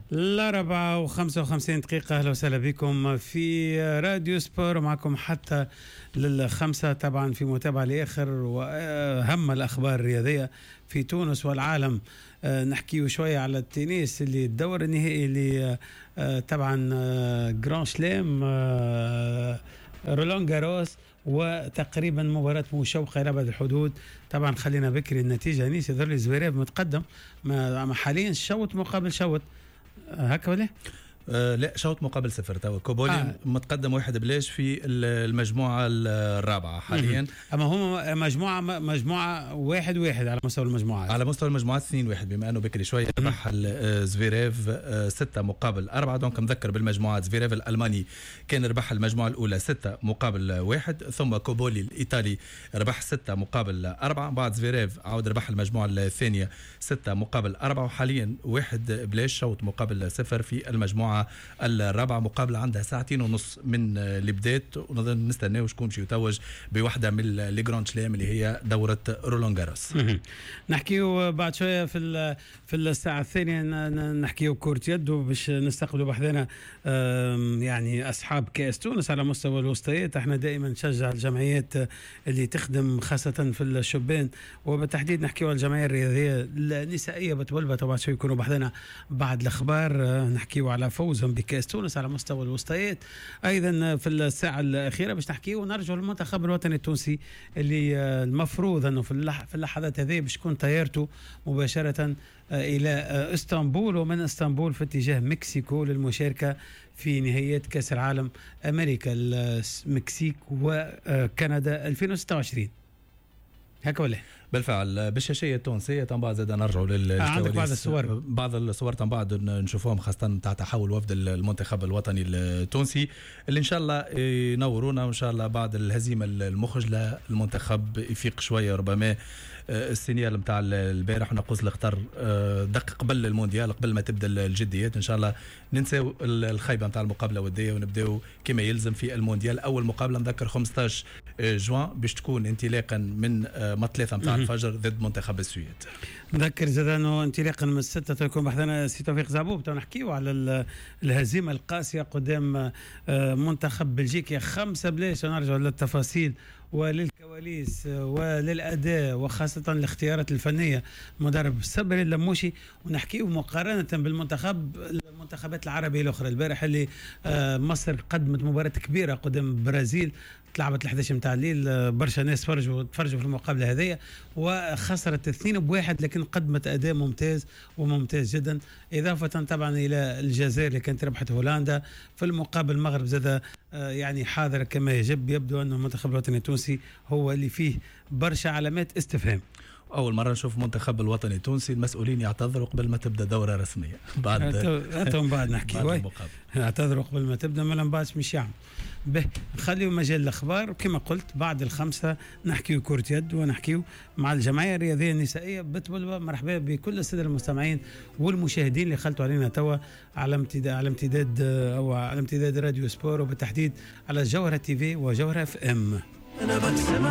4:55. أهلا وسهلا بكم في راديو سبور، معكم حتى للخمسة، طبعا في متابعة لآخر وأهم الأخبار الرياضية في تونس والعالم. نحكي شوية على التنس اللي الدور النهائي اللي طبعا جران شلام رولان جاروس، وتقريبا مباراة مشوقة إلى أبعد الحدود. طبعا خلينا بكري النتيجة نيس يظهر لي زويريف متقدم حاليا شوط مقابل شوط، هكا ولا؟ لا، شوط مقابل 0. توا كوبولي متقدم 1-0 في المجموعة الرابعة حاليا. أما هم مجموعة 1-1 على مستوى المجموعات. على مستوى المجموعات 2-1، بما أنه بكري شوية ربح زفيريف 6-4. دونك مذكر بالمجموعات، زفيريف الألماني كان ربح المجموعة الأولى 6-1، ثم كوبولي الإيطالي ربح 6-4. بعد زفيريف عاود ربح المجموعة الثانية 6-4، وحاليا 1-0 شوط مقابل 0 في المجموعة الرابعة. مقابلة عندها 2.5 من اللي بدات، ونظن نستناو شكون باش يتوج بواحدة من لي جراند شلام اللي هي دورة رولان جاروس. نحكيو بعد شوية في الساعة الثانية، نحكيو كرة يد، باش نستقبلوا بحذنا يعني أصحاب كأس تونس على مستوى الوسطيات. احنا دائما نشجع الجمعيات اللي تخدم خاصة في الشبان، وبالتحديد نحكيو على الجمعية الرياضية النسائية بتولبة. وبعد شوي يكونوا بحذنا بعد الأخبار، نحكيو على فوزهم بكأس تونس على مستوى الوسطيات. أيضا في الساعة الأخيرة باش نحكيو ونرجع للمنتخب الوطني التونسي اللي المفروض أنه في اللحظات هذه باش تكون طيارته مباشرة إلى اسطنبول، ومن اسطنبول في اتجاه مكسيكو للمشاركة في نهائيات كأس العالم أمريكا المكسيك وكندا 2026. هكا ولا؟ بالفعل بالشاشية التونسية تنبع زاد نرجعوا للكواليس. بعض الصور تنبع نشوفهم خاصة نتاع تحول وفد المنتخب الوطني التونسي اللي إن شاء الله ينورونا، وإن شاء الله بعد الهزيمة المخجلة المنتخب يفيق شوية. ربما السينيال متاع البارح ونقص الاختار دق قبل المونديال، قبل ما تبدا الجديات، ان شاء الله ننساو الخيبه متاع المقابله الوديه ونبداو كما يلزم في المونديال. اول مقابله نذكر 15 جوان باش تكون انطلاقا من مطلثه متاع الفجر ضد منتخب السويد. نذكر زاد انه انطلاقا من 6 تكون بحثنا سي توفيق زعبوب. تو نحكيو على الهزيمه القاسيه قدام منتخب بلجيكا 5-0. نرجع للتفاصيل وللكواليس وللأداء وخاصة الاختيارات الفنية مدرب صبري اللموشي، ونحكيه مقارنة المنتخبات العربية الأخرى. البارح اللي مصر قدمت مباراة كبيرة قدام البرازيل، تلعبت 11 متاع الليل، برشا ناس تفرجوا في المقابلة هذه وخسرت 2-1، لكن قدمت أداء ممتاز جدا، إضافة طبعا إلى الجزائر اللي كانت ربحت هولندا. في المقابل المغرب زاد يعني حاضر كما يجب. يبدو أن المنتخب الوطني التونسي هو اللي فيه برشا علامات استفهام. أول مرة نشوف منتخب الوطني التونسي المسؤولين يعتذروا قبل ما تبدأ دورة رسمية. بعد نحكي يعتذروا قبل ما تبدأ، ما لنباش مش يعمل به. نخليو مجال الأخبار كما قلت بعد 5 نحكيو كرة يد، ونحكيو مع الجمعية الرياضية النسائية بتولبة. مرحبا بكل السادة المستمعين والمشاهدين اللي خلطوا علينا توا على امتداد راديو سبور، وبالتحديد على جوهرة تي في وجوهرة FM.